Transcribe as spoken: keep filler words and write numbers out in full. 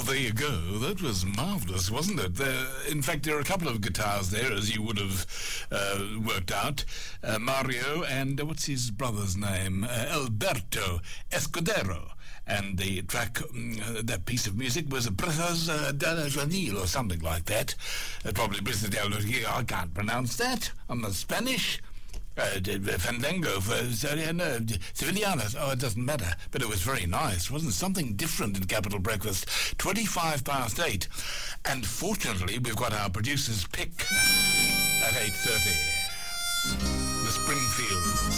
there you go. That was marvellous, wasn't it? There, in fact, there are a couple of guitars there, as you would have uh, worked out. Uh, Mario and, uh, what's his brother's name? Uh, Alberto Escudero. And the track, uh, that piece of music was Brisas uh, de la Janil or something like that. Uh, probably Brisas de la Janil, I can't pronounce that. I'm not Spanish. Uh, Fandango for uh, no, Sevillanas. Oh, it doesn't matter. But it was very nice, wasn't it? Something different in Capital Breakfast. twenty-five past eight. And fortunately, we've got our producer's pick at eight thirty. The Springfields.